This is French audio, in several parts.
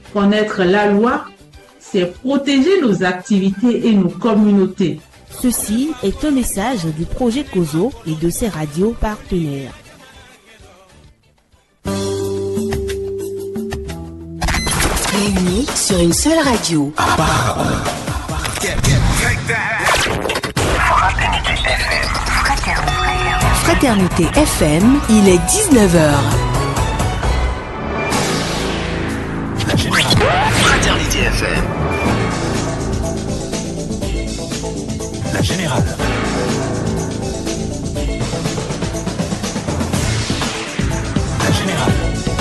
Connaître la loi, c'est protéger nos activités et nos communautés. Ceci est un message du projet COSO et de ses radios partenaires. Réunis sur une seule radio. Fraternité FM, il est 19h. Fraternité FM. La Générale. La Générale.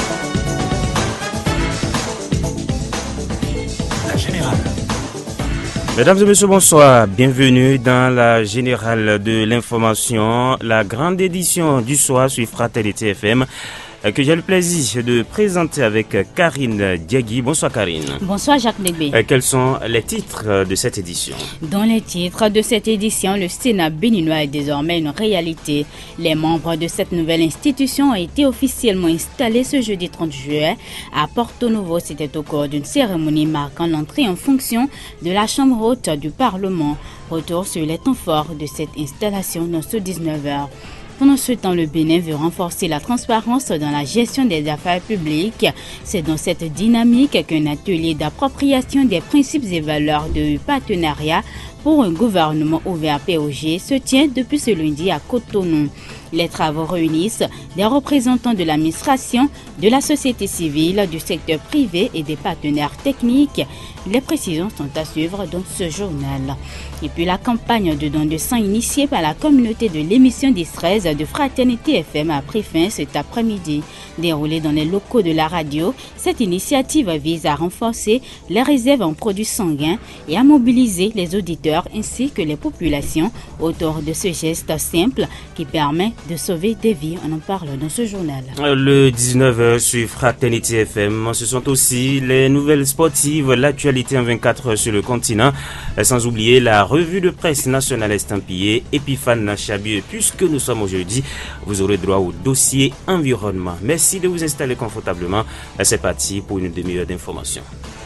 La Générale. Mesdames et messieurs, bonsoir. Bienvenue dans la Générale de l'information, la grande édition du soir sur Fraternité FM, que j'ai le plaisir de présenter avec Karine Diagui. Bonsoir Karine. Bonsoir Jacques Negbe. Quels sont les titres de cette édition? Dans les titres de cette édition, le Sénat béninois est désormais une réalité. Les membres de cette nouvelle institution ont été officiellement installés ce jeudi 30 juillet à Porto Novo. C'était au cours d'une cérémonie marquant l'entrée en fonction de la Chambre haute du Parlement. Retour sur les temps forts de cette installation dans ce 19h. Pendant ce temps, le Bénin veut renforcer la transparence dans la gestion des affaires publiques. C'est dans cette dynamique qu'un atelier d'appropriation des principes et valeurs de partenariat pour un gouvernement ouvert POG se tient depuis ce lundi à Cotonou. Les travaux réunissent des représentants de l'administration, de la société civile, du secteur privé et des partenaires techniques. Les précisions sont à suivre dans ce journal. Et puis la campagne de don de sang initiée par la communauté de l'émission des 13 de Fraternité FM a pris fin cet après-midi. Déroulée dans les locaux de la radio, cette initiative vise à renforcer les réserves en produits sanguins et à mobiliser les auditeurs ainsi que les populations autour de ce geste simple qui permet de sauver des vies. On en parle dans ce journal. Le 19h sur Fraternité FM, ce sont aussi les nouvelles sportives, l'actualité en 24 heures sur le continent, sans oublier la revue de presse nationale estampillée Epiphane Chabieux. Puisque nous sommes aujourd'hui, vous aurez droit au dossier environnement. Merci de vous installer confortablement. C'est parti pour une demi-heure d'information.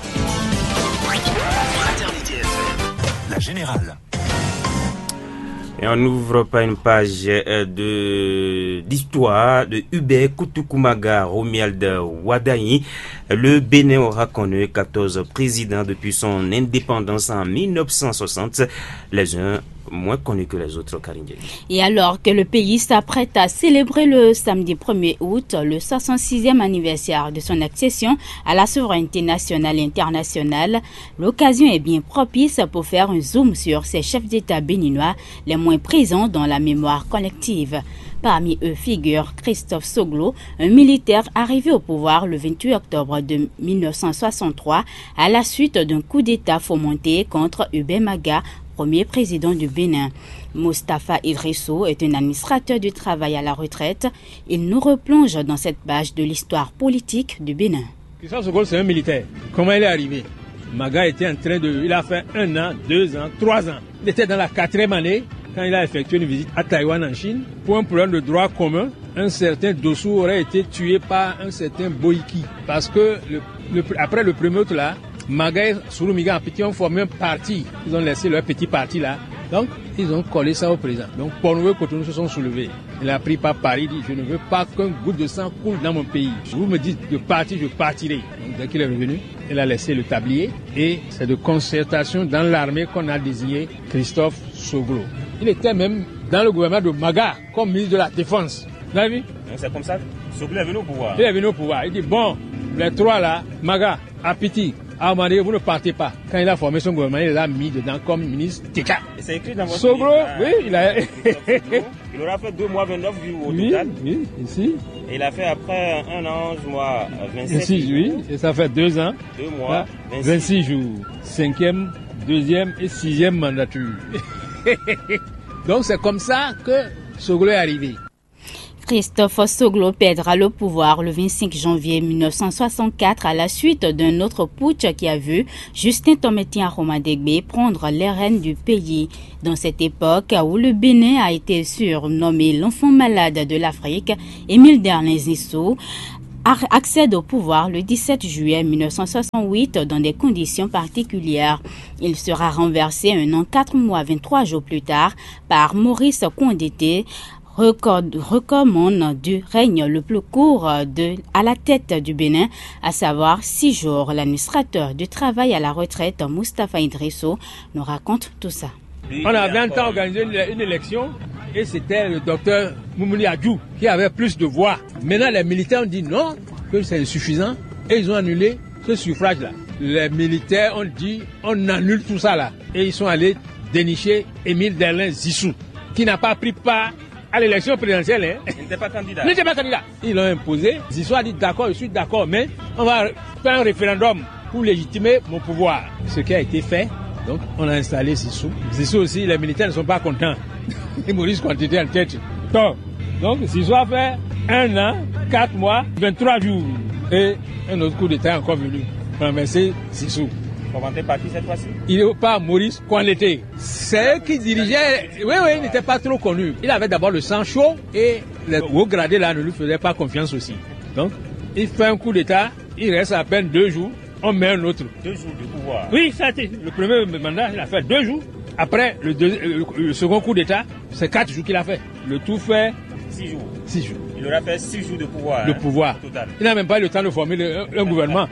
Fraternité FM. La Générale. Et on n'ouvre pas une page d'histoire de Hubert Kutukumaga Romuald Wadayi. Le Bénin aura connu 14 présidents depuis son indépendance en 1960. Les uns moins connus que les autres, Karine. Et alors que le pays s'apprête à célébrer le samedi 1er août le 66e anniversaire de son accession à la souveraineté nationale et internationale, l'occasion est bien propice pour faire un zoom sur ces chefs d'État béninois les moins présents dans la mémoire collective. Parmi eux figure Christophe Soglo, un militaire arrivé au pouvoir le 28 octobre de 1963 à la suite d'un coup d'État fomenté contre Hubert Maga, premier président du Bénin. Moustapha Idrissou est un administrateur du travail à la retraite. Il nous replonge dans cette page de l'histoire politique du Bénin. Christophe Soglo, c'est un militaire. Comment il est arrivé? Maga était en train de... Il a fait 1 an, 2 ans, 3 ans. Il était dans la 4e année quand il a effectué une visite à Taïwan en Chine. Pour un problème de droit commun, un certain Dossou aurait été tué par un certain Boïki. Parce que après le 1er août là, Maga et Souloumiga en petit ont formé un parti. Ils ont laissé leur petit parti là. Donc, ils ont collé ça au président. Donc, Porto et Cotonou se sont soulevés. Il a pris par Paris, il dit, je ne veux pas qu'un goutte de sang coule dans mon pays. Vous me dites de partir, je partirai. Donc, dès qu'il est revenu, il a laissé le tablier. Et c'est de concertation dans l'armée qu'on a désigné Christophe Soglo. Il était même dans le gouvernement de Maga, comme ministre de la Défense. Vous avez vu? C'est comme ça, Soglo est venu au pouvoir. Il est venu au pouvoir. Il dit, bon, les trois là, Maga, Apiti, Amadé, vous ne partez pas. Quand il a formé son gouvernement, il l'a mis dedans comme ministre TK. Et c'est écrit dans votre Soglo, oui, il a... Il aura fait 2 mois 29 jours au total. Oui, ici. Et il a fait après 1 an, 11 mois, 27 26 jours. Oui, et ça fait 2 ans. 2 mois, 26 jours. 5e, 2e et 6e mandature. Donc c'est comme ça que Soglo est arrivé. Christophe Soglo perdra le pouvoir le 25 janvier 1964 à la suite d'un autre putsch qui a vu Justin Tométien Romadegbe prendre les rênes du pays. Dans cette époque où le Bénin a été surnommé l'enfant malade de l'Afrique, Émile Derlin Zissou accède au pouvoir le 17 juillet 1968 dans des conditions particulières. Il sera renversé 1 an, 4 mois, 23 jours plus tard par Maurice Condé, recommande du règne le plus court à la tête du Bénin, à savoir 6 jours. L'administrateur du travail à la retraite, Moustapha Idrissou, nous raconte tout ça. On a 20 ans organisé une élection et c'était le docteur Moumouni Adjou qui avait plus de voix. Maintenant, les militaires ont dit non, que c'est insuffisant et ils ont annulé ce suffrage-là. Les militaires ont dit on annule tout ça là. Et ils sont allés dénicher Émile Derlin Zissou qui n'a pas pris part à l'élection présidentielle. Il n'était pas candidat. Ils l'ont imposé. Zissou a dit d'accord, je suis d'accord, mais on va faire un référendum pour légitimer mon pouvoir. Ce qui a été fait. Donc, on a installé Zissou. Zissou aussi, les militaires ne sont pas contents. Et Maurice Condé en tête. Donc, Zissou a fait 1 an, 4 mois, 23 jours. Et un autre coup d'État est encore venu renverser Zissou. Comment t'es parti cette fois-ci? Il n'est pas Maurice Condé. C'est eux qui dirigeaient. Oui, il n'était pas trop connu. Il avait d'abord le sang chaud et les hauts gradés là ne lui faisaient pas confiance aussi. Donc, il fait un coup d'État, il reste à peine 2 jours. On met un autre. 2 jours de pouvoir. Oui, ça a été le premier mandat, il a fait 2 jours. Après, le second coup d'État, c'est 4 jours qu'il a fait. Le tout fait 6 jours. 6 jours. Il aura fait 6 jours de pouvoir. De pouvoir. Total. Il n'a même pas eu le temps de former un gouvernement.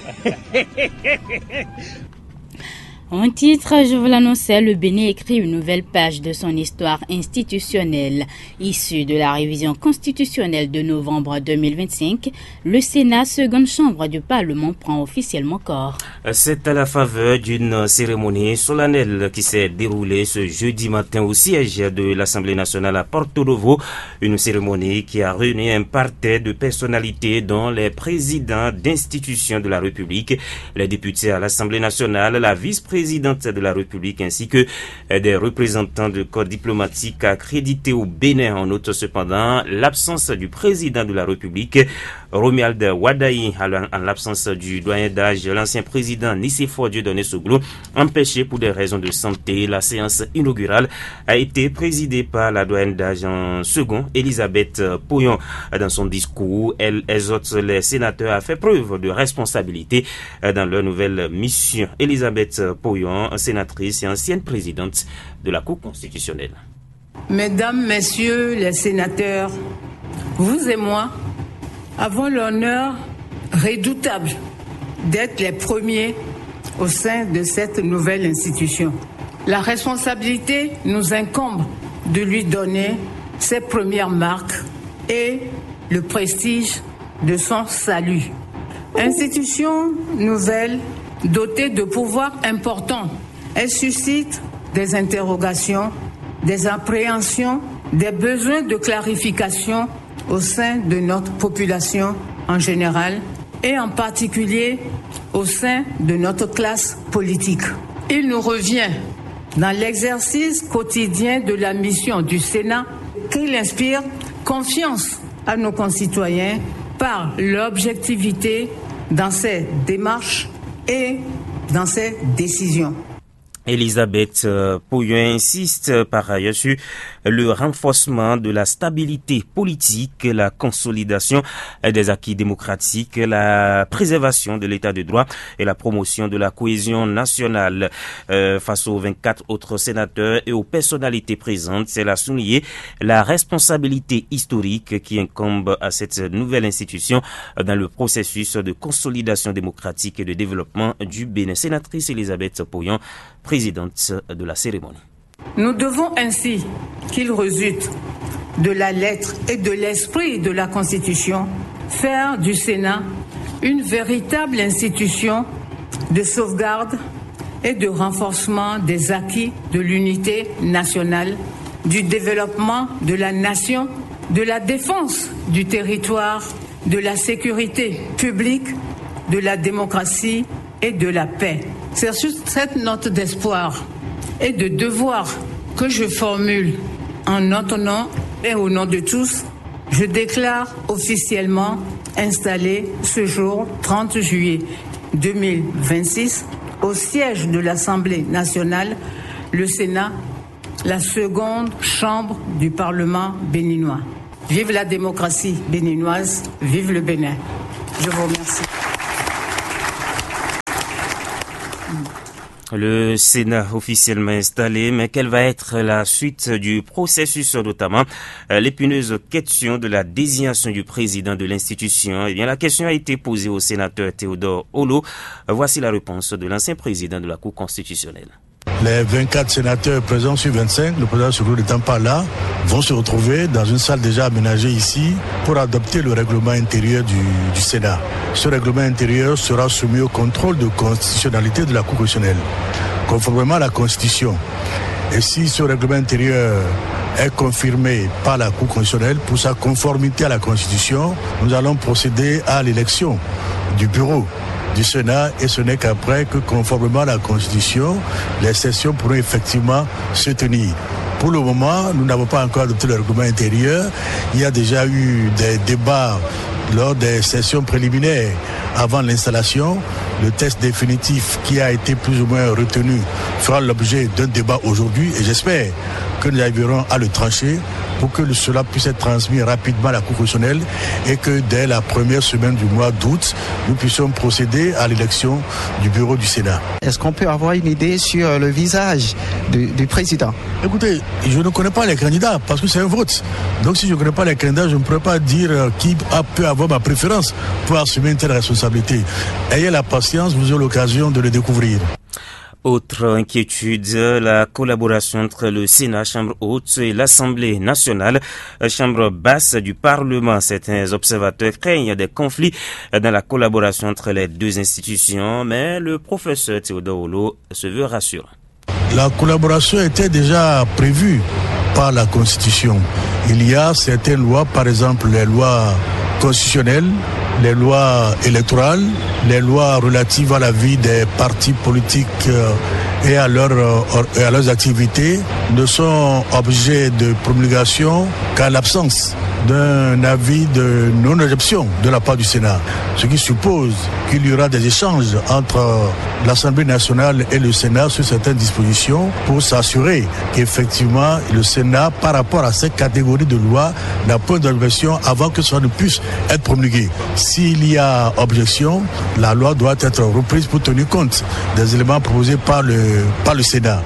En titre, je vous l'annonçais, le Bénin écrit une nouvelle page de son histoire institutionnelle. Issue de la révision constitutionnelle de novembre 2025, le Sénat, seconde chambre du Parlement, prend officiellement corps. C'est à la faveur d'une cérémonie solennelle qui s'est déroulée ce jeudi matin au siège de l'Assemblée nationale à Porto Novo. Une cérémonie qui a réuni un parterre de personnalités dont les présidents d'institutions de la République, les députés à l'Assemblée nationale, la vice-présidente de la République ainsi que des représentants de corps diplomatiques accrédités au Bénin. On note cependant l'absence du président de la République, Romuald Wadaï, en l'absence du doyen d'âge, l'ancien président Nicéphore Dieudonné Soglo, empêché pour des raisons de santé. La séance inaugurale a été présidée par la doyenne d'âge en second, Elisabeth Pouyon. Dans son discours, elle exhorte les sénateurs à faire preuve de responsabilité dans leur nouvelle mission. Elisabeth Pouyon, sénatrice et ancienne présidente de la Cour constitutionnelle. Mesdames, Messieurs les sénateurs, vous et moi avons l'honneur redoutable d'être les premiers au sein de cette nouvelle institution. La responsabilité nous incombe de lui donner ses premières marques et le prestige de son salut. Institution nouvelle, dotée de pouvoirs importants, elle suscite des interrogations, des appréhensions, des besoins de clarification au sein de notre population en général et en particulier au sein de notre classe politique. Il nous revient, dans l'exercice quotidien de la mission du Sénat, qu'il inspire confiance à nos concitoyens par l'objectivité dans ses démarches et dans ses décisions. Elisabeth Pouyon insiste par ailleurs sur le renforcement de la stabilité politique, la consolidation des acquis démocratiques, la préservation de l'état de droit et la promotion de la cohésion nationale. Face aux 24 autres sénateurs et aux personnalités présentes, c'est à souligner la responsabilité historique qui incombe à cette nouvelle institution dans le processus de consolidation démocratique et de développement du Bénin. Sénatrice Elisabeth Pouyon, présidente de la cérémonie. Nous devons ainsi qu'il résulte de la lettre et de l'esprit de la Constitution faire du Sénat une véritable institution de sauvegarde et de renforcement des acquis de l'unité nationale, du développement de la nation, de la défense du territoire, de la sécurité publique, de la démocratie et de la paix. C'est sur cette note d'espoir et de devoir que je formule en notre nom et au nom de tous, je déclare officiellement installé ce jour 30 juillet 2026 au siège de l'Assemblée nationale, le Sénat, la seconde chambre du Parlement béninois. Vive la démocratie béninoise, vive le Bénin. Je vous remercie. Le Sénat officiellement installé, mais quelle va être la suite du processus, notamment l'épineuse question de la désignation du président de l'institution? Eh bien, la question a été posée au sénateur Théodore Olo. Voici la réponse de l'ancien président de la Cour constitutionnelle. Les 24 sénateurs présents sur 25, le président Soglo n'étant pas là, vont se retrouver dans une salle déjà aménagée ici pour adopter le règlement intérieur du Sénat. Ce règlement intérieur sera soumis au contrôle de constitutionnalité de la Cour constitutionnelle, conformément à la Constitution. Et si ce règlement intérieur est confirmé par la Cour constitutionnelle pour sa conformité à la Constitution, nous allons procéder à l'élection du bureau du Sénat, et ce n'est qu'après que, conformément à la Constitution, les sessions pourront effectivement se tenir. Pour le moment, nous n'avons pas encore adopté le règlement intérieur. Il y a déjà eu des débats lors des sessions préliminaires avant l'installation. Le texte définitif qui a été plus ou moins retenu fera l'objet d'un débat aujourd'hui, et j'espère que nous arriverons à le trancher pour que cela puisse être transmis rapidement à la Cour constitutionnelle et que dès la première semaine du mois d'août, nous puissions procéder à l'élection du bureau du Sénat. Est-ce qu'on peut avoir une idée sur le visage du président? Écoutez, je ne connais pas les candidats parce que c'est un vote. Donc si je ne connais pas les candidats, je ne pourrais pas dire qui peut avoir ma préférence pour assumer une telle responsabilité. Ayez la patience, vous aurez l'occasion de le découvrir. Autre inquiétude, la collaboration entre le Sénat, Chambre haute, et l'Assemblée nationale, Chambre basse du Parlement. Certains observateurs craignent des conflits dans la collaboration entre les deux institutions, mais le professeur Théodore Olo se veut rassurant. La collaboration était déjà prévue par la Constitution. Il y a certaines lois, par exemple les lois constitutionnelles, les lois électorales, les lois relatives à la vie des partis politiques et à leurs activités ne sont objets de promulgation qu'à l'absence d'un avis de non-adoption de la part du Sénat. Ce qui suppose qu'il y aura des échanges entre l'Assemblée nationale et le Sénat sur certaines dispositions pour s'assurer qu'effectivement le Sénat, par rapport à cette catégorie de lois, n'a point d'objection avant que cela ne puisse être promulgué. S'il y a objection, la loi doit être reprise pour tenir compte des éléments proposés par le Sénat.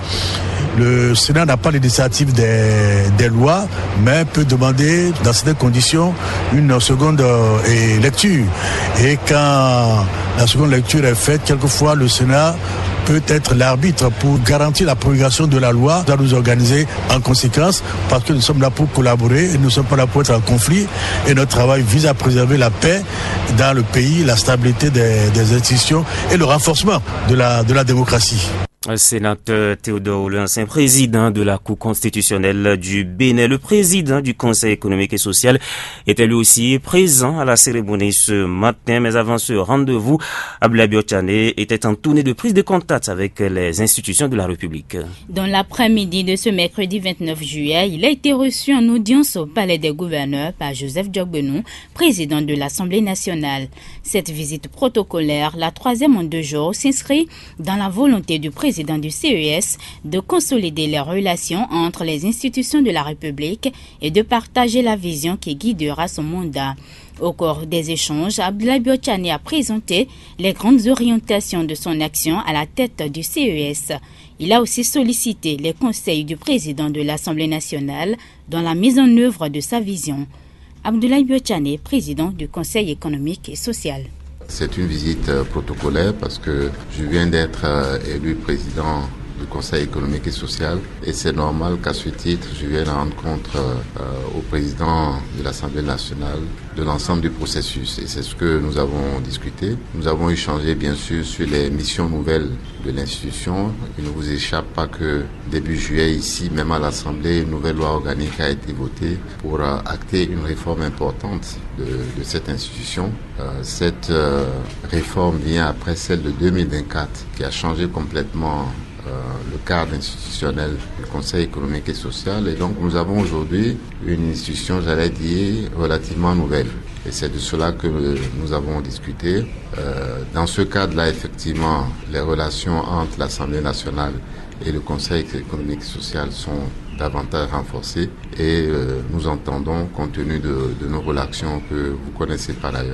Le Sénat n'a pas l'initiative des lois, mais peut demander, dans certaines conditions, une seconde lecture. Et quand la seconde lecture est faite, quelquefois le Sénat peut être l'arbitre pour garantir la promulgation de la loi. Nous allons nous organiser en conséquence parce que nous sommes là pour collaborer et nous ne sommes pas là pour être en conflit. Et notre travail vise à préserver la paix dans le pays, la stabilité des institutions et le renforcement de la démocratie. Sénateur Théodore Olo, ancien président de la Cour constitutionnelle du Bénin, le président du Conseil économique et social, était lui aussi présent à la cérémonie ce matin. Mais avant ce rendez-vous, Abdoulaye Biotchane était en tournée de prise de contact avec les institutions de la République. Dans l'après-midi de ce mercredi 29 juillet, il a été reçu en audience au Palais des Gouverneurs par Joseph Diogbenou, président de l'Assemblée nationale. Cette visite protocolaire, la troisième en 2 jours, s'inscrit dans la volonté du président du CES de consolider les relations entre les institutions de la République et de partager la vision qui guidera son mandat. Au cours des échanges, Abdoulaye Biotchane a présenté les grandes orientations de son action à la tête du CES. Il a aussi sollicité les conseils du président de l'Assemblée nationale dans la mise en œuvre de sa vision. Abdoulaye Biotchane, président du Conseil économique et social. C'est une visite protocolaire parce que je viens d'être élu président du Conseil économique et social et c'est normal qu'à ce titre, je vienne rendre compte au président de l'Assemblée nationale de l'ensemble du processus et c'est ce que nous avons discuté. Nous avons échangé bien sûr sur les missions nouvelles de l'institution. Il ne vous échappe pas que début juillet ici, même à l'Assemblée, une nouvelle loi organique a été votée pour acter une réforme importante de cette institution. Cette réforme vient après celle de 2024 qui a changé complètement le cadre institutionnel du Conseil économique et social. Et donc nous avons aujourd'hui une institution, j'allais dire, relativement nouvelle. Et c'est de cela que nous avons discuté. Dans ce cadre-là, effectivement, les relations entre l'Assemblée nationale et le Conseil économique et social sont davantage renforcées et nous entendons, compte tenu de nos relations que vous connaissez par ailleurs,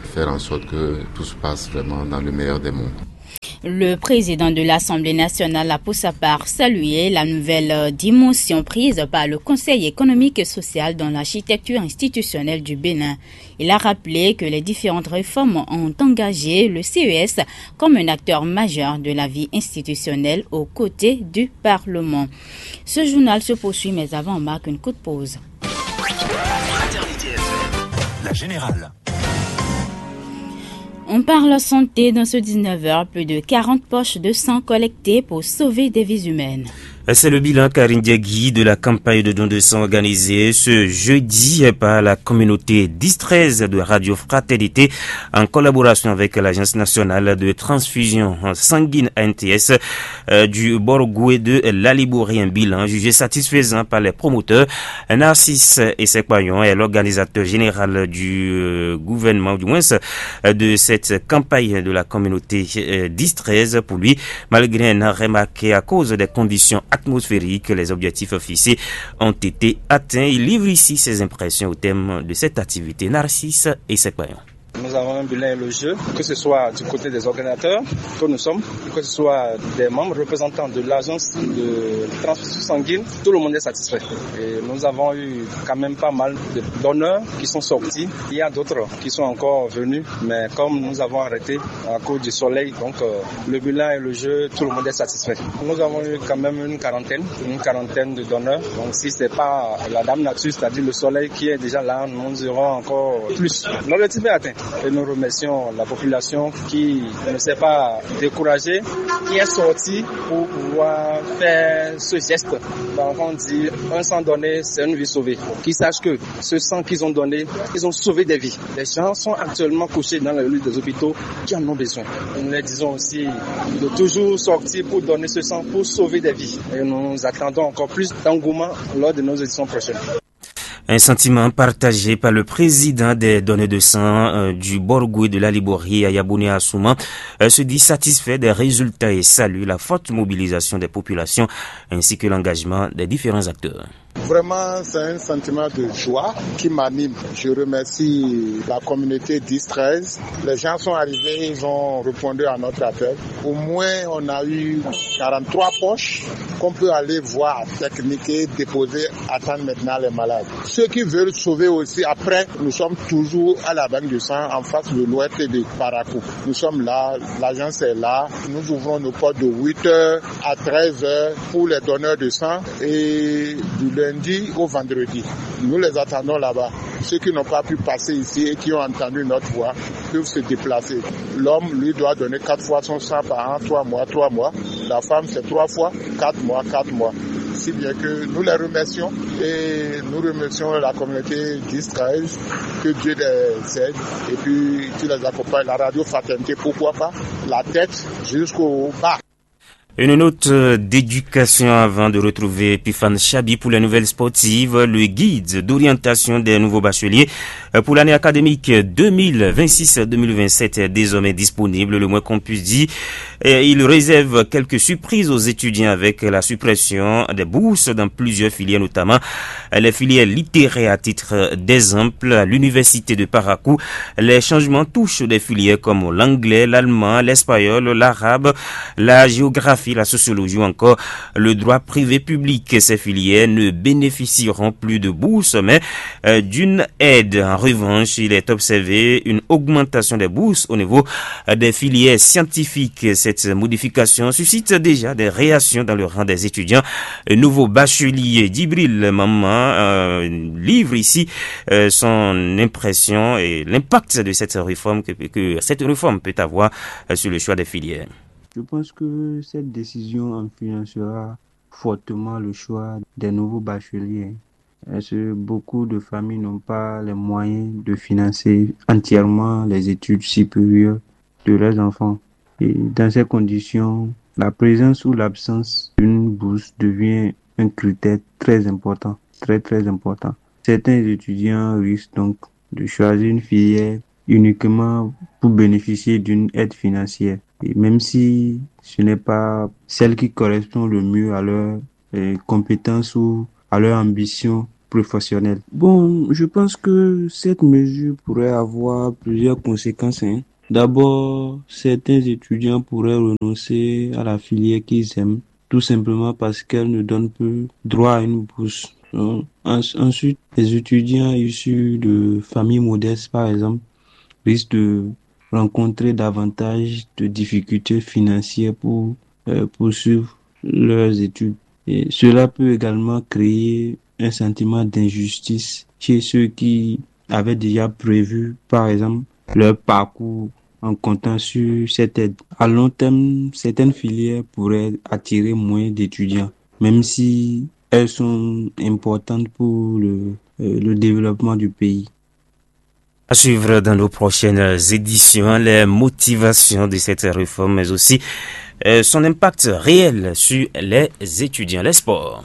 faire en sorte que tout se passe vraiment dans le meilleur des mondes. Le président de l'Assemblée nationale a pour sa part salué la nouvelle dimension prise par le Conseil économique et social dans l'architecture institutionnelle du Bénin. Il a rappelé que les différentes réformes ont engagé le CES comme un acteur majeur de la vie institutionnelle aux côtés du Parlement. Ce journal se poursuit, mais avant on marque une courte pause. La Générale. On parle santé dans ce 19h, plus de 40 poches de sang collectées pour sauver des vies humaines. C'est le bilan Karine Diagui de la campagne de don de sang organisée ce jeudi par la communauté 10-13 de Radio Fraternité en collaboration avec l'Agence nationale de transfusion sanguine ANTS du Borgoué de Lalibouré. Un bilan jugé satisfaisant par les promoteurs. Narcisse Essekpayon est l'organisateur général du gouvernement, du moins de cette campagne de la communauté 10-13. Pour lui, malgré un arrêt marqué à cause des conditions atmosphérique, les objectifs fixés ont été atteints. Il livre ici ses impressions au thème de cette activité. Narcisse Essekpayon. Nous avons un bilan élogieux, que ce soit du côté des organisateurs que nous sommes, que ce soit des membres représentants de l'agence de transfusion sanguine, tout le monde est satisfait. Et nous avons eu quand même pas mal de donneurs qui sont sortis. Il y a d'autres qui sont encore venus, mais comme nous avons arrêté à cause du soleil, donc le bilan élogieux, tout le monde est satisfait. Nous avons eu quand même une quarantaine de donneurs. Donc si c'est pas la dame nature, c'est-à-dire le soleil qui est déjà là, nous aurons encore plus. L'objectif est atteint. Et nous remercions la population qui ne s'est pas découragée, qui est sortie pour pouvoir faire ce geste. Donc on dit, un sang donné, c'est une vie sauvée. Qu'ils sachent que ce sang qu'ils ont donné, ils ont sauvé des vies. Les gens sont actuellement couchés dans les lits des hôpitaux qui en ont besoin. Nous leur disons aussi de toujours sortir pour donner ce sang, pour sauver des vies. Et nous attendons encore plus d'engouement lors de nos éditions prochaines. Un sentiment partagé par le président des donneurs de sang du Borgoué de Lalibouré, Ayaboune Assouma, se dit satisfait des résultats et salue la forte mobilisation des populations ainsi que l'engagement des différents acteurs. Vraiment, c'est un sentiment de joie qui m'anime. Je remercie la communauté 10-13. Les gens sont arrivés, ils ont répondu à notre appel. Au moins, on a eu 43 poches qu'on peut aller voir, techniquer, déposer, attendre maintenant les malades. Ceux qui veulent sauver aussi, après, nous sommes toujours à la banque de sang en face de l'ouest de Parakou. Nous sommes là, l'agence est là. Nous ouvrons nos portes de 8h à 13h pour les donneurs de sang et du lundi au vendredi. Nous les attendons là-bas. Ceux qui n'ont pas pu passer ici et qui ont entendu notre voix peuvent se déplacer. L'homme, lui, doit donner 4 fois son sang par an, 3 mois. La femme, c'est 3 fois, 4 mois. Si bien que nous les remercions et nous remercions la communauté 10-13, que Dieu les aide et puis tu les accompagnes. La radio Fraternité, pourquoi pas, la tête jusqu'au bas. Une note d'éducation avant de retrouver Pifan Chabi pour les nouvelles sportives. Le guide d'orientation des nouveaux bacheliers pour l'année académique 2026-2027 est désormais disponible, le moins qu'on puisse dire. Et il réserve quelques surprises aux étudiants avec la suppression des bourses dans plusieurs filières, notamment les filières littéraires à titre d'exemple à l'université de Parakou. Les changements touchent des filières comme l'anglais, l'allemand, l'espagnol, l'arabe, la géographie, la sociologie ou encore le droit privé public. Ces filières ne bénéficieront plus de bourses, mais d'une aide. En revanche, il est observé une augmentation des bourses au niveau des filières scientifiques. Cette modification suscite déjà des réactions dans le rang des étudiants. Un nouveau bachelier Djibril Maman livre ici son impression et l'impact de cette réforme que cette réforme peut avoir sur le choix des filières. Je pense que cette décision influencera fortement le choix des nouveaux bacheliers. Parce que beaucoup de familles n'ont pas les moyens de financer entièrement les études supérieures de leurs enfants. Et dans ces conditions, la présence ou l'absence d'une bourse devient un critère très important, très important. Certains étudiants risquent donc de choisir une filière uniquement pour bénéficier d'une aide financière. Et même si ce n'est pas celle qui correspond le mieux à leurs compétences ou à leur ambition professionnelle. Bon, je pense que cette mesure pourrait avoir plusieurs conséquences. D'abord, certains étudiants pourraient renoncer à la filière qu'ils aiment, tout simplement parce qu'elle ne donne plus droit à une bourse. Ensuite, les étudiants issus de familles modestes, par exemple, risquent de rencontrer davantage de difficultés financières pour poursuivre leurs études. Et cela peut également créer un sentiment d'injustice chez ceux qui avaient déjà prévu, par exemple, leur parcours en comptant sur cette aide. À long terme, certaines filières pourraient attirer moins d'étudiants, même si elles sont importantes pour le développement du pays. À suivre dans nos prochaines éditions, les motivations de cette réforme, mais aussi son impact réel sur les étudiants. Les sports.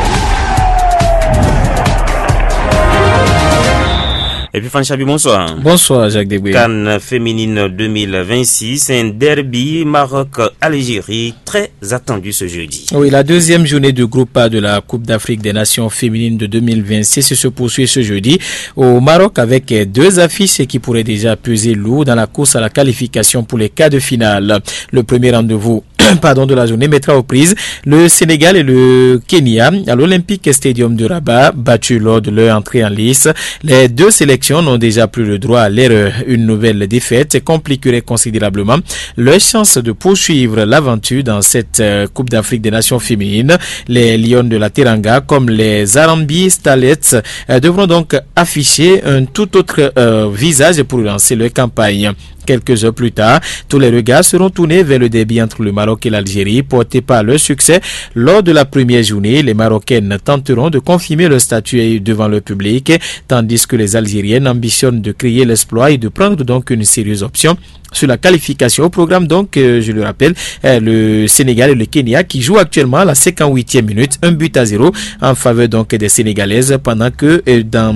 Et puis Fanny Chabi, bonsoir. Bonsoir Jacques Deboué. CAN féminine 2026, un derby Maroc-Algérie très attendu ce jeudi. Oui, la deuxième journée du groupe A de la Coupe d'Afrique des Nations féminines de 2026 se poursuit ce jeudi au Maroc avec deux affiches qui pourraient déjà peser lourd dans la course à la qualification pour les quarts de finale. Le premier rendez-vous de la journée mettra aux prises le Sénégal et le Kenya à l'Olympique Stadium de Rabat, battu lors de leur entrée en lice. Les deux sélections n'ont déjà plus le droit à l'erreur. Une nouvelle défaite compliquerait considérablement leur chance de poursuivre l'aventure dans cette Coupe d'Afrique des Nations féminines. Les Lions de la Teranga, comme les Arambi Starlets, devront donc afficher un tout autre visage pour lancer leur campagne. Quelques heures plus tard, tous les regards seront tournés vers le derby entre le Maroc et l'Algérie, porté par leur succès. Lors de la première journée, les Marocaines tenteront de confirmer leur statut devant le public, tandis que les Algériennes ambitionnent de créer l'exploit et de prendre donc une sérieuse option sur la qualification. Au programme donc, je le rappelle, le Sénégal et le Kenya qui jouent actuellement à la 58e minute, 1-0 en faveur donc des Sénégalaises, pendant que dans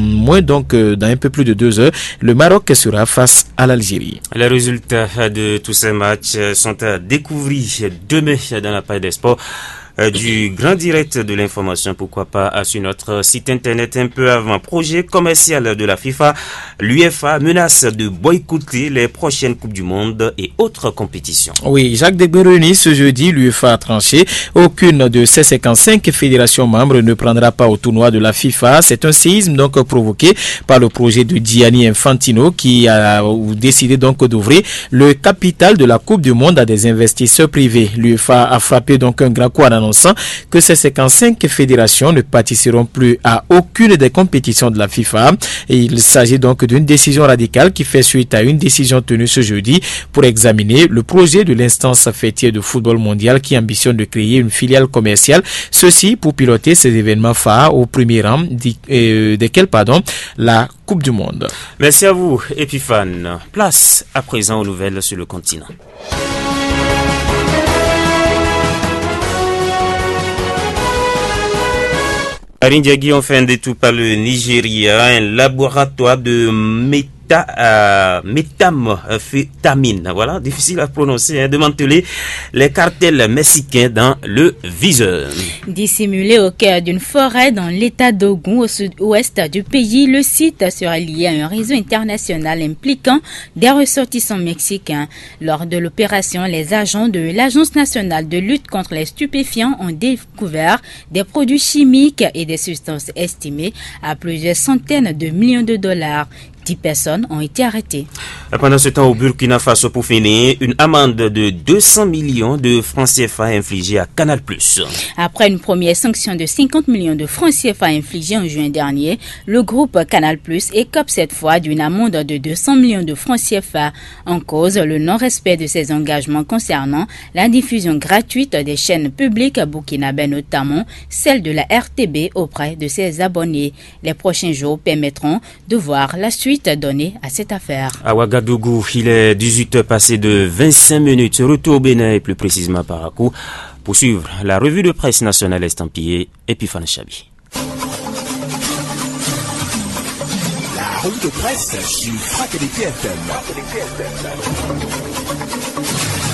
un peu plus de 2 heures, le Maroc sera face à l'Algérie. Les résultats de tous ces matchs sont à découvrir demain dans la page des sports. Du grand direct de l'information, pourquoi pas sur notre site internet un peu avant. Projet commercial de la FIFA, l'UEFA menace de boycotter les prochaines Coupes du Monde et autres compétitions. Oui, Jacques Deboué réuni ce jeudi, l'UEFA a tranché. Aucune de ces 55 fédérations membres ne prendra pas au tournoi de la FIFA. C'est un séisme donc provoqué par le projet de Gianni Infantino qui a décidé donc d'ouvrir le capital de la Coupe du Monde à des investisseurs privés. L'UEFA a frappé donc un grand coup en annonçant que ces 55 fédérations ne participeront plus à aucune des compétitions de la FIFA. Et il s'agit donc d'une décision radicale qui fait suite à une décision tenue ce jeudi pour examiner le projet de l'instance fêtière de football mondial qui ambitionne de créer une filiale commerciale. Ceci pour piloter ces événements phares au premier rang desquels la Coupe du Monde. Merci à vous, Epiphane. Place à présent aux nouvelles sur le continent. Arindiagui, on fait un détour par le Nigeria, un laboratoire de méthamphétamine, voilà, difficile à prononcer, de manteler les cartels mexicains dans le viseur. Dissimulé au cœur d'une forêt dans l'état d'Ogun, au sud-ouest du pays, le site sera lié à un réseau international impliquant des ressortissants mexicains. Lors de l'opération, les agents de l'Agence nationale de lutte contre les stupéfiants ont découvert des produits chimiques et des substances estimées à plusieurs centaines de millions de dollars. 10 personnes ont été arrêtées. Pendant ce temps, au Burkina Faso, pour finir, une amende de 200 millions de francs CFA infligée à Canal+. Après une première sanction de 50 millions de francs CFA infligée en juin dernier, le groupe Canal+ écope cette fois d'une amende de 200 millions de francs CFA. En cause, le non-respect de ses engagements concernant la diffusion gratuite des chaînes publiques burkinabè, notamment celle de la RTB auprès de ses abonnés. Les prochains jours permettront de voir la suite donnée à cette affaire. À Ouagadougou, il est 18h passé de 25 minutes. Retour au Bénin et plus précisément à Parakou pour suivre la revue de presse nationale estampillée Epiphane Chabi. La revue de presse sur Fraternité FM.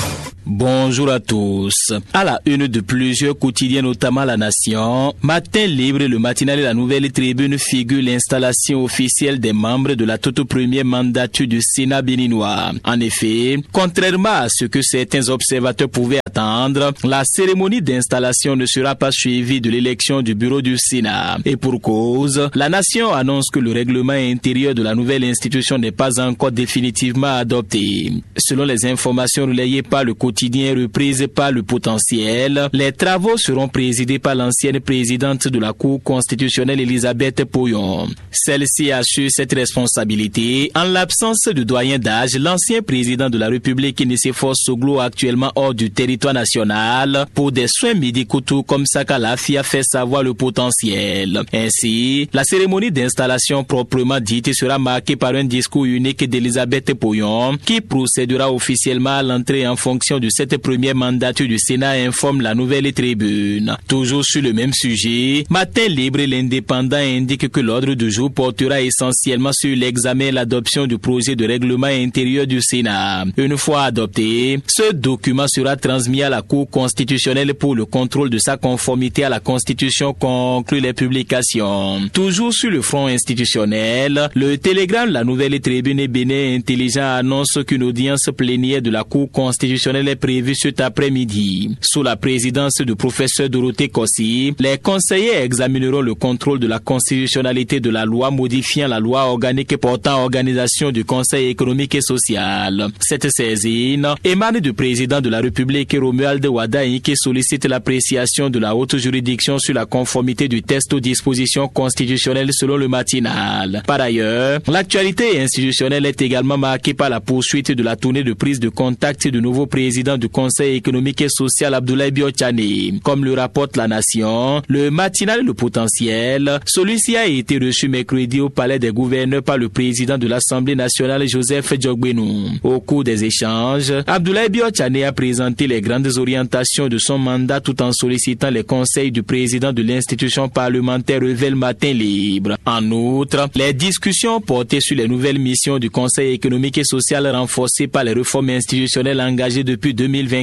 Bonjour à tous. À la une de plusieurs quotidiens, notamment La Nation, Matin Libre, le matinal et la Nouvelle Tribune figure l'installation officielle des membres de la toute première mandature du Sénat béninois. En effet, contrairement à ce que certains observateurs pouvaient attendre, la cérémonie d'installation ne sera pas suivie de l'élection du bureau du Sénat. Et pour cause, La Nation annonce que le règlement intérieur de la nouvelle institution n'est pas encore définitivement adopté. Selon les informations relayées par le quotidien reprise par Le Potentiel, les travaux seront présidés par l'ancienne présidente de la Cour constitutionnelle Elisabeth Poyon. Celle-ci assure cette responsabilité en l'absence de doyen d'âge, l'ancien président de la République Nicéphore Soglo, actuellement hors du territoire national pour des soins médicaux, tout comme Sakalafi a fait savoir Le Potentiel. Ainsi, la cérémonie d'installation proprement dite sera marquée par un discours unique d'Elisabeth Poyon qui procédera officiellement à l'entrée en fonction de cette première mandature du Sénat, informe la Nouvelle Tribune. Toujours sur le même sujet, Matin Libre et l'Indépendant indique que l'ordre du jour portera essentiellement sur l'examen et l'adoption du projet de règlement intérieur du Sénat. Une fois adopté, ce document sera transmis à la Cour constitutionnelle pour le contrôle de sa conformité à la Constitution, conclut les publications. Toujours sur le front institutionnel, le Télégramme, la Nouvelle Tribune et Bénin Intelligent annonce qu'une audience plénière de la Cour constitutionnelle est prévue cet après-midi. Sous la présidence du professeur Dorothée Kossi, les conseillers examineront le contrôle de la constitutionnalité de la loi modifiant la loi organique portant organisation du Conseil économique et social. Cette saisine émane du président de la République Romuald Wadaï qui sollicite l'appréciation de la haute juridiction sur la conformité du test aux dispositions constitutionnelles selon le matinal. Par ailleurs, l'actualité institutionnelle est également marquée par la poursuite de la tournée de prise de contact du nouveau président du Conseil économique et social Abdoulaye Biotchane. Comme le rapporte La Nation, le matinal Le Potentiel, celui-ci a été reçu mercredi au palais des gouverneurs par le président de l'Assemblée nationale Joseph Djogbenou. Au cours des échanges, Abdoulaye Biotchane a présenté les grandes orientations de son mandat tout en sollicitant les conseils du président de l'institution parlementaire Revel Matin Libre. En outre, les discussions portaient sur les nouvelles missions du Conseil économique et social renforcées par les réformes institutionnelles engagées depuis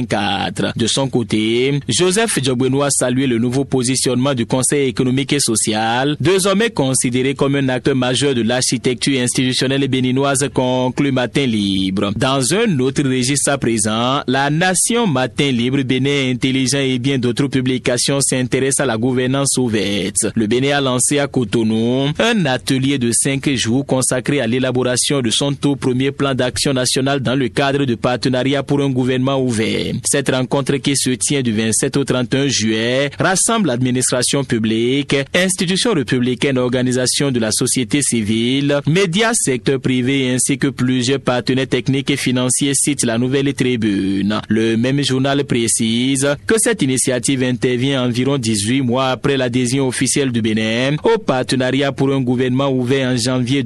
2024. De son côté, Joseph Djogbenou a salué le nouveau positionnement du Conseil économique et social, désormais considéré comme un acteur majeur de l'architecture institutionnelle béninoise, conclut Matin Libre. Dans un autre registre à présent, La Nation, Matin Libre, Bénin Intelligent et bien d'autres publications s'intéressent à la gouvernance ouverte. Le Bénin a lancé à Cotonou un atelier de 5 jours consacré à l'élaboration de son tout premier plan d'action national dans le cadre de partenariat pour un gouvernement ouvert. Cette rencontre qui se tient du 27 au 31 juillet rassemble l'administration publique, institutions républicaines, organisations de la société civile, médias, secteur privé ainsi que plusieurs partenaires techniques et financiers, cite la Nouvelle Tribune. Le même journal précise que cette initiative intervient environ 18 mois après l'adhésion officielle du Bénin au partenariat pour un gouvernement ouvert en janvier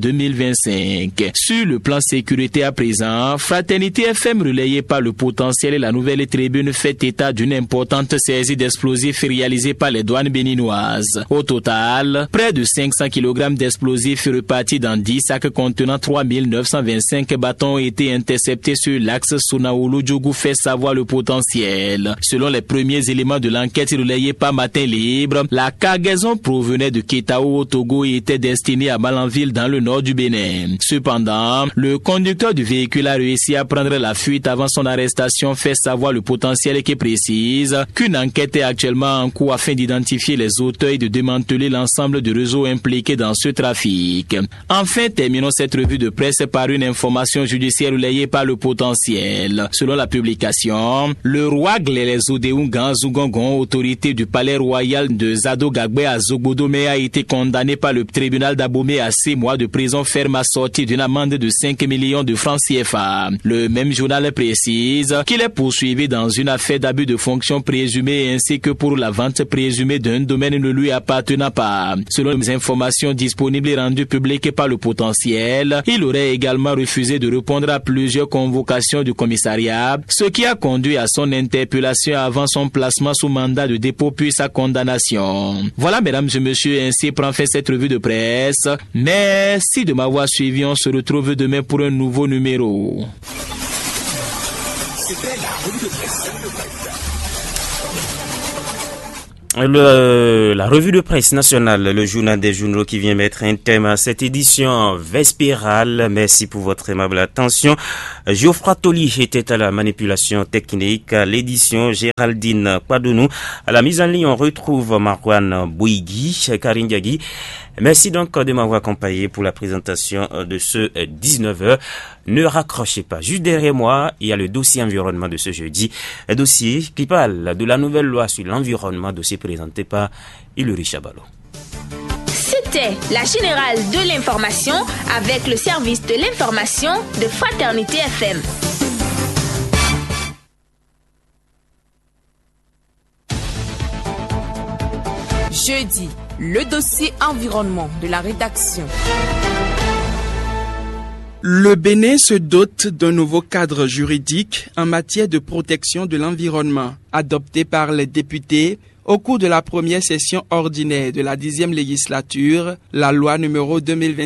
2025. Sur le plan sécurité à présent, Fraternité FM relayée par Le Potentiel et la Nouvelle Tribune fait état d'une importante saisie d'explosifs réalisée par les douanes béninoises. Au total, près de 500 kg d'explosifs repartis dans 10 sacs contenant 3925 bâtons ont été interceptés sur l'axe Sonaoulou-Djougou, fait savoir Le Potentiel. Selon les premiers éléments de l'enquête relayée par Matin Libre, la cargaison provenait de Kétao au Togo et était destinée à Malanville dans le nord du Bénin. Cependant, le conducteur du véhicule a réussi à prendre la fuite avant son arrestation, fait savoir Le Potentiel qui précise qu'une enquête est actuellement en cours afin d'identifier les auteurs et de démanteler l'ensemble du réseau impliqué dans ce trafic. Enfin, terminons cette revue de presse par une information judiciaire relayée par Le Potentiel. Selon la publication, le roi Glélezodéungan Zougongon, autorité du palais royal de Zadogagbe à Zogbodome, a été condamné par le tribunal d'Abomey à 6 mois de prison ferme assortie d'une amende de 5 millions de francs CFA. Le même journal précise qu'il est poursuivi dans une affaire d'abus de fonction présumée ainsi que pour la vente présumée d'un domaine ne lui appartenant pas. Selon les informations disponibles et rendues publiques par Le Potentiel, il aurait également refusé de répondre à plusieurs convocations du commissariat, ce qui a conduit à son interpellation avant son placement sous mandat de dépôt puis sa condamnation. Voilà, mesdames et messieurs, ainsi prend fin cette revue de presse. Merci de m'avoir suivi. On se retrouve demain pour un nouveau numéro. C'était la revue de presse. La revue de presse nationale, le journal des journaux qui vient mettre un thème à cette édition vespérale. Merci pour votre aimable attention. Geoffroy Toli était à la manipulation technique, à l'édition Géraldine Padonou. À la mise en ligne, on retrouve Marwan Bouigui, Karine Diagui. Merci donc de m'avoir accompagné pour la présentation de ce 19h. Ne raccrochez pas. Juste derrière moi, il y a le dossier environnement de ce jeudi. Un dossier qui parle de la nouvelle loi sur l'environnement, dossier présenté par Hilary Chabalo. C'était la générale de l'information avec le service de l'information de Fraternité FM. Jeudi, le dossier environnement de la rédaction. Le Bénin se dote d'un nouveau cadre juridique en matière de protection de l'environnement, adopté par les députés au cours de la première session ordinaire de la 10e législature. La loi numéro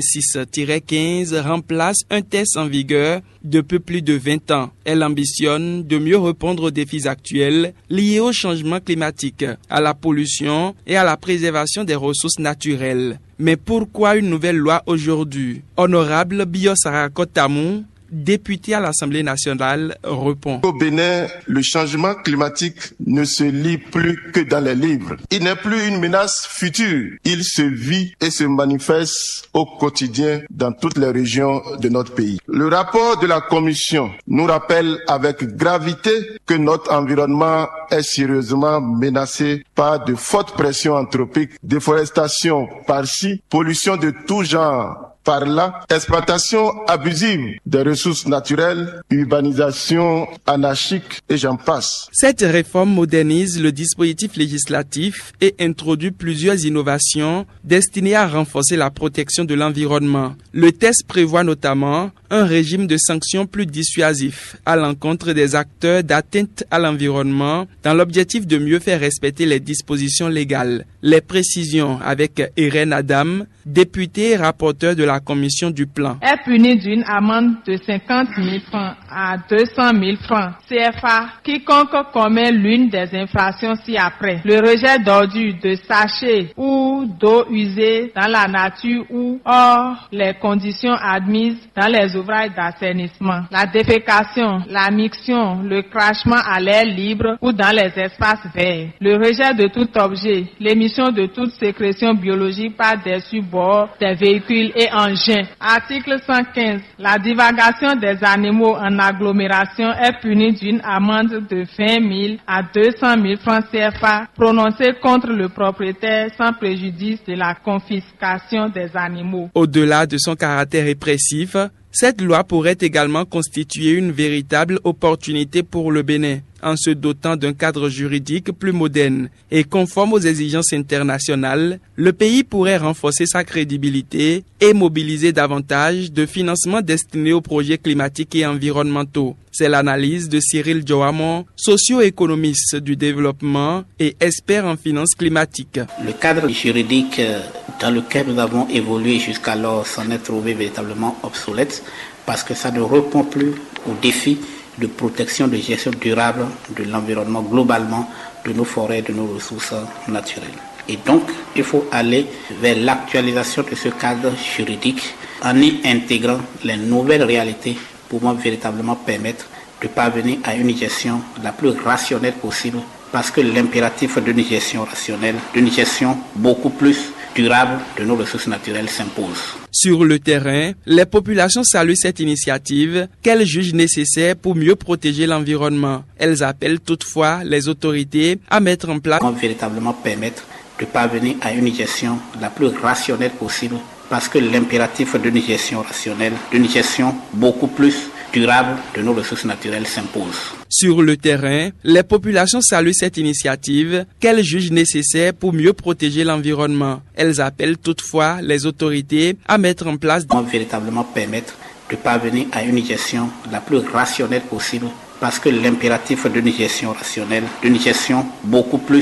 2026-15 remplace un texte en vigueur depuis plus de 20 ans. Elle ambitionne de mieux répondre aux défis actuels liés au changement climatique, à la pollution et à la préservation des ressources naturelles. Mais pourquoi une nouvelle loi aujourd'hui? Honorable Biosarako Tamou, député à l'Assemblée nationale, répond. Au Bénin, le changement climatique ne se lit plus que dans les livres. Il n'est plus une menace future. Il se vit et se manifeste au quotidien dans toutes les régions de notre pays. Le rapport de la Commission nous rappelle avec gravité que notre environnement est sérieusement menacé par de fortes pressions anthropiques, déforestation par-ci, pollution de tout genre par là, exploitation abusive des ressources naturelles, urbanisation anarchique et j'en passe. Cette réforme modernise le dispositif législatif et introduit plusieurs innovations destinées à renforcer la protection de l'environnement. Le texte prévoit notamment un régime de sanctions plus dissuasif à l'encontre des acteurs d'atteinte à l'environnement dans l'objectif de mieux faire respecter les dispositions légales. Les précisions avec Irène Adam, députée et rapporteur de la commission du plan. Est puni d'une amende de 50 000 francs à 200 000 francs CFA quiconque commet l'une des infractions ci-après. Le rejet d'ordures, de sachets ou d'eau usée dans la nature ou hors les conditions admises dans les ouvrages d'assainissement. La défécation, la miction, le crachement à l'air libre ou dans les espaces verts. Le rejet de tout objet, l'émission de toute sécrétion biologique par des supports, des véhicules et engins. Article 115. La divagation des animaux en agglomération est punie d'une amende de 20 000 à 200 000 francs CFA prononcée contre le propriétaire sans préjudice de la confiscation des animaux. Au-delà de son caractère répressif, cette loi pourrait également constituer une véritable opportunité pour le Bénin, en se dotant d'un cadre juridique plus moderne et conforme aux exigences internationales. Le pays pourrait renforcer sa crédibilité et mobiliser davantage de financements destinés aux projets climatiques et environnementaux. C'est l'analyse de Cyril Johamon, socio-économiste du développement et expert en finances climatiques. Le cadre juridique dans lequel nous avons évolué jusqu'alors s'en est trouvé véritablement obsolète parce que ça ne répond plus aux défis de protection, de gestion durable de l'environnement globalement, de nos forêts, de nos ressources naturelles. Et donc, il faut aller vers l'actualisation de ce cadre juridique en y intégrant les nouvelles réalités pouvant véritablement permettre de parvenir à une gestion la plus rationnelle possible parce que l'impératif d'une gestion rationnelle, d'une gestion beaucoup plus durable de nos ressources naturelles s'impose. Sur le terrain, les populations saluent cette initiative qu'elles jugent nécessaire pour mieux protéger l'environnement. Elles appellent toutefois les autorités à mettre en place véritablement permettre de parvenir à une gestion la plus rationnelle possible parce que l'impératif d'une gestion rationnelle, d'une gestion beaucoup plus durable de nos ressources naturelles s'impose. Sur le terrain, les populations saluent cette initiative qu'elles jugent nécessaire pour mieux protéger l'environnement. Elles appellent toutefois les autorités à mettre en place véritablement permettre de parvenir à une gestion la plus rationnelle possible parce que l'impératif d'une gestion rationnelle, d'une gestion beaucoup plus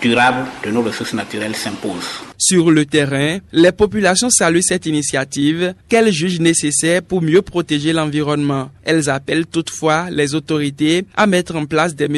durable de nos ressources naturelles s'impose. Sur le terrain, les populations saluent cette initiative qu'elles jugent nécessaire pour mieux protéger l'environnement. Elles appellent toutefois les autorités à mettre en place des mesures